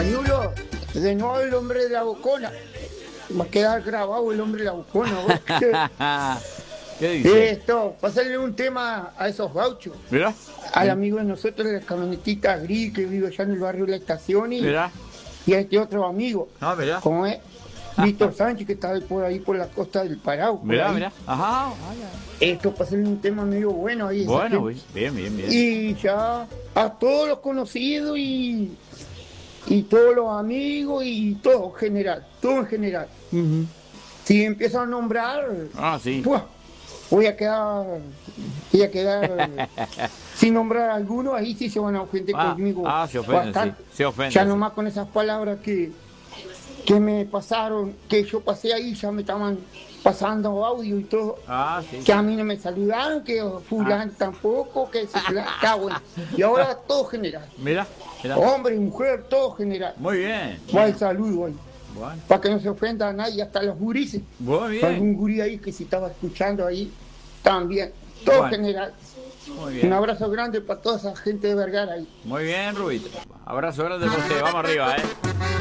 Mañulo, de nuevo el hombre de la bocona. Va a quedar grabado el hombre de la bocona. ¿Qué dice? Esto, pasarle un tema a esos gauchos. Mirá. Al amigo de nosotros de la camionetita gris que vive allá en el barrio de la estación y a este otro amigo. Ah, mirá. Como es Víctor Sánchez, que está por ahí por la costa del Parau. Mirá. Ajá. Esto, pasarle un tema medio bueno ahí. Bueno, bien. Y ya a todos los conocidos y todos los amigos y todo en general. Uh-huh. Si empiezo a nombrar, sí. voy a quedar sin nombrar a alguno, ahí sí se van a ofender conmigo. Se ofenden, bastante. Se ofenden. Ya nomás con esas palabras que me pasaron, que yo pasé ahí, ya me estaban pasando audio y todo. Sí. Que a mí no me saludaron, que fulano tampoco, que se está bueno. Y ahora todo general. Mira. Hombre y mujer, todo general. Muy bien. Buen saludo ahí. Bueno. Para que no se ofenda a nadie, hasta los gurises. Muy bien. Algún gurí ahí que si estaba escuchando ahí, también. Todo general. Muy bien. Un abrazo grande para toda esa gente de Vergara ahí. Muy bien, Rubito. Abrazo grande para usted. Vamos arriba,